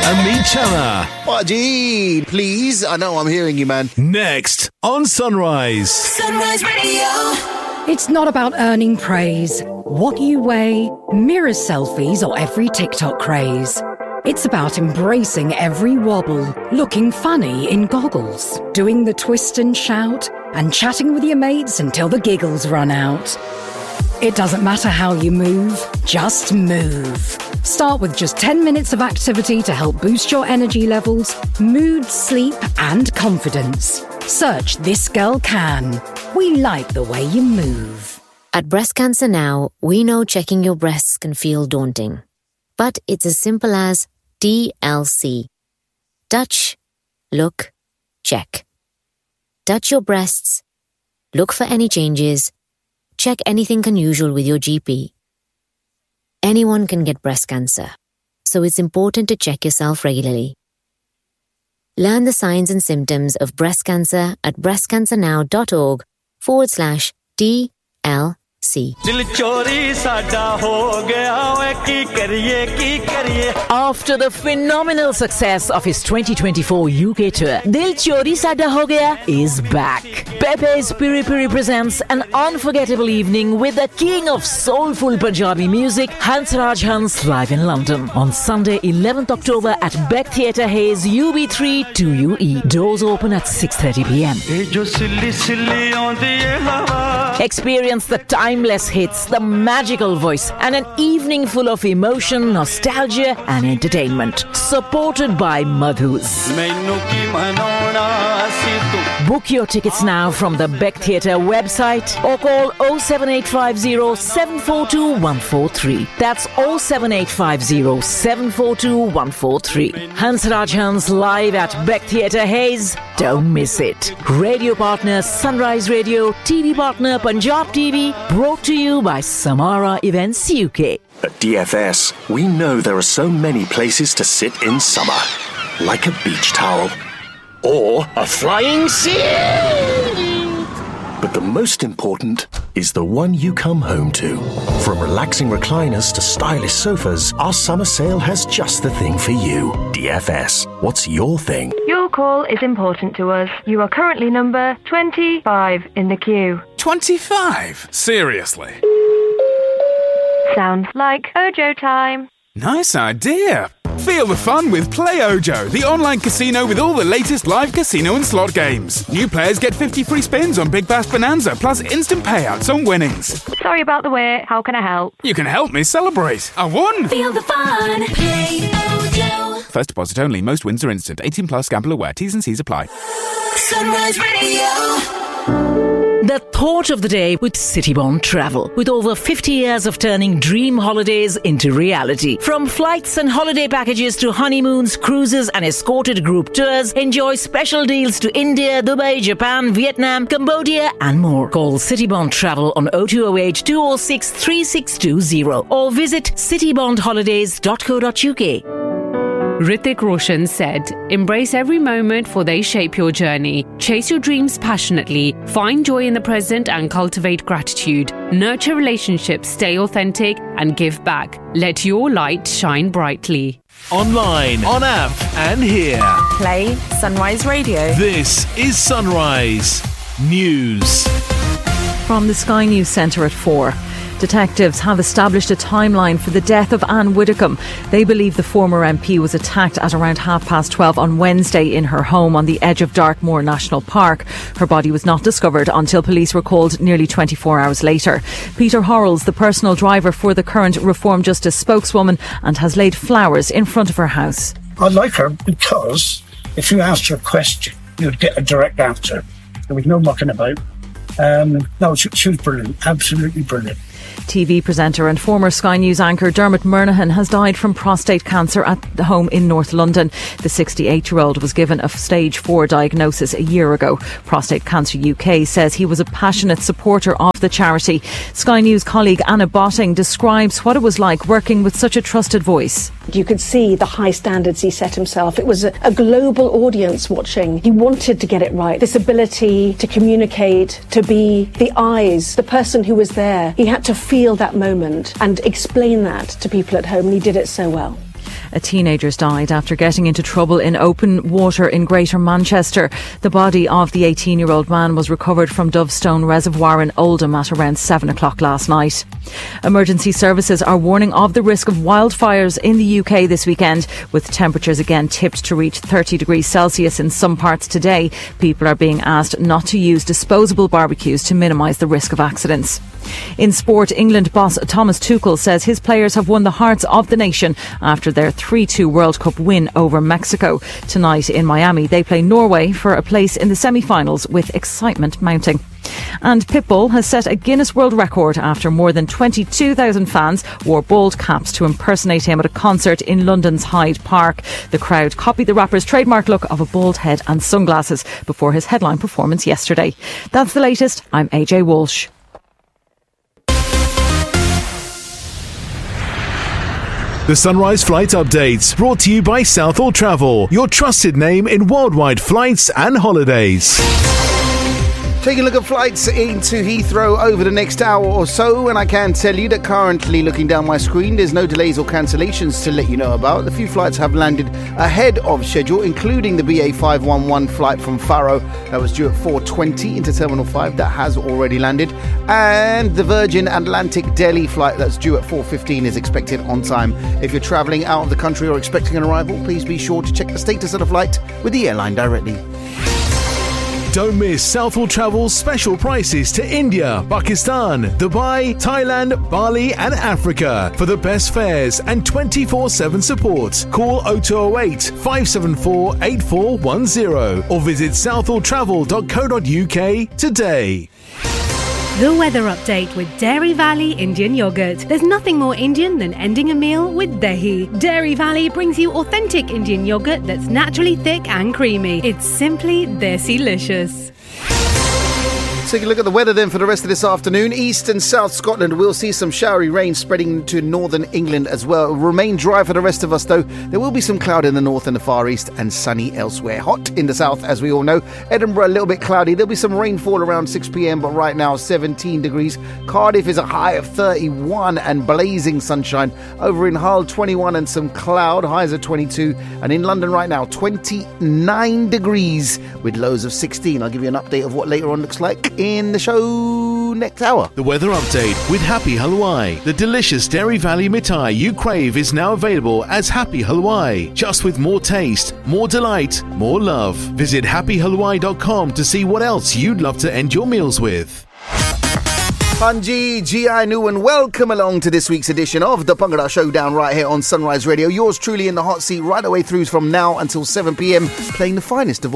Amit Chana. Baji, please. I know I'm hearing you, man. Next on Sunrise. Sunrise Radio. It's not about earning praise, what you weigh, mirror selfies, or every TikTok craze. It's about embracing every wobble, looking funny in goggles, doing the twist and shout, and chatting with your mates until the giggles run out. It doesn't matter how you move, just move. Start with just 10 minutes of activity to help boost your energy levels, mood, sleep, and confidence. Search This Girl Can. We like the way you move. At Breast Cancer Now, we know checking your breasts can feel daunting. But it's as simple as DLC. Touch, look, check. Touch your breasts, look for any changes, check anything unusual with your GP. Anyone can get breast cancer, so it's important to check yourself regularly. Learn the signs and symptoms of breast cancer at breastcancernow.org/DLC. After the phenomenal success of his 2024 UK tour, Dil Chori Sada Ho Gaya is back. Pepe's Piri Piri presents an unforgettable evening with the king of soulful Punjabi music, Hansraj Hans, live in London on Sunday 11th October at Beck Theatre Hayes, UB3 2UE. Doors open at 6:30 p.m. Experience the timeless hits, the magical voice, and an evening full of emotion, nostalgia, and entertainment. Supported by Madhus. Book your tickets now from the Beck Theatre website or call 07850 742 143. That's 07850 742 143. Hansraj Hans live at Beck Theatre Hayes. Don't miss it. Radio partner Sunrise Radio, TV partner Punjab TV, brought to you by Samara Events UK. At DFS, we know there are so many places to sit in summer. Like a beach towel. Or a flying seal! But the most important is the one you come home to. From relaxing recliners to stylish sofas, our summer sale has just the thing for you. DFS, what's your thing? Your call is important to us. You are currently number 25 in the queue. 25? Seriously? Sounds like Ojo time. Nice idea. Feel the fun with Play Ojo, the online casino with all the latest live casino and slot games. New players get 50 free spins on Big Bass Bonanza, plus instant payouts on winnings. Sorry about the wait. How can I help? You can help me celebrate. I won! Feel the fun. Play Ojo. First deposit only. Most wins are instant. 18 plus. Gamble aware. T's and C's apply. Sunrise Radio. The thought of the day with Citybond Travel. With over 50 years of turning dream holidays into reality. From flights and holiday packages to honeymoons, cruises and escorted group tours, enjoy special deals to India, Dubai, Japan, Vietnam, Cambodia and more. Call Citybond Travel on 0208 206 3620 or visit citybondholidays.co.uk. Hrithik Roshan said, "Embrace every moment for they shape your journey. Chase your dreams passionately. Find joy in the present and cultivate gratitude. Nurture relationships, stay authentic and give back. Let your light shine brightly." Online, on app, and here. Play Sunrise Radio. This is Sunrise News. From the Sky News Centre at 4. Detectives have established a timeline for the death of Anne Widdecombe. They believe the former MP was attacked at around 12:30 on Wednesday in her home on the edge of Dartmoor National Park. Her body was not discovered until police were called nearly 24 hours later. Peter Horrells, the personal driver for the current Reform Justice spokeswoman, and has laid flowers in front of her house. I like her because if you asked her a question, you'd get a direct answer. There was no mucking about. No, she was brilliant, absolutely brilliant. TV presenter and former Sky News anchor Dermot Murnaghan has died from prostate cancer at the home in North London. The 68-year-old was given a stage 4 diagnosis a year ago. Prostate Cancer UK says he was a passionate supporter of the charity. Sky News colleague Anna Botting describes what it was like working with such a trusted voice. You could see the high standards he set himself. It was a global audience watching. He wanted to get it right. This ability to communicate, to be the eyes, the person who was there. He had to feel that moment and explain that to people at home, and he did it so well. A teenager's died after getting into trouble in open water in Greater Manchester. The body of the 18-year-old man was recovered from Dovestone Reservoir in Oldham at around 7 o'clock last night. Emergency services are warning of the risk of wildfires in the UK this weekend, with temperatures again tipped to reach 30 degrees Celsius in some parts today. People are being asked not to use disposable barbecues to minimise the risk of accidents. In sport, England boss Thomas Tuchel says his players have won the hearts of the nation after their 3-2 World Cup win over Mexico. Tonight in Miami, they play Norway for a place in the semi-finals, with excitement mounting. And Pitbull has set a Guinness World Record after more than 22,000 fans wore bald caps to impersonate him at a concert in London's Hyde Park. The crowd copied the rapper's trademark look of a bald head and sunglasses before his headline performance yesterday. That's the latest. I'm AJ Walsh. The Sunrise Flight Updates, brought to you by Southall Travel, your trusted name in worldwide flights and holidays. Taking a look at flights into Heathrow over the next hour or so, and I can tell you that currently, looking down my screen, there's no delays or cancellations to let you know about. A few flights have landed ahead of schedule, including the BA511 flight from Faro that was due at 4:20 into Terminal 5 that has already landed, and the Virgin Atlantic Delhi flight that's due at 4:15 is expected on time. If you're travelling out of the country or expecting an arrival, please be sure to check the status of the flight with the airline directly. Don't miss Southall Travel's special prices to India, Pakistan, Dubai, Thailand, Bali and Africa. For the best fares and 24/7 support, call 0208 574 8410 or visit southalltravel.co.uk today. The weather update with Dairy Valley Indian Yogurt. There's nothing more Indian than ending a meal with dahi. Dairy Valley brings you authentic Indian yogurt that's naturally thick and creamy. It's simply desi-licious. Take a look at the weather then for the rest of this afternoon. East and South Scotland will see some showery rain spreading to northern England as well. It will remain dry for the rest of us though. There will be some cloud in the north and the far east and sunny elsewhere. Hot in the south as we all know. Edinburgh a little bit cloudy. There'll be some rainfall around 6 p.m. but right now 17 degrees. Cardiff is a high of 31 and blazing sunshine. Over in Hull 21 and some cloud. Highs of 22. And in London right now 29 degrees with lows of 16. I'll give you an update of what later on looks like in the show next hour. The weather update with Happy Halwai. The delicious Dairy Valley mithai you crave is now available as Happy Halwai, just with more taste, more delight, more love. Visit happyhalwai.com to see what else you'd love to end your meals with. Hanji, G.I. Nu, and welcome along to this week's edition of the Bhangra Showdown right here on Sunrise Radio. Yours truly in the hot seat right away through from now until 7 p.m, playing the finest of all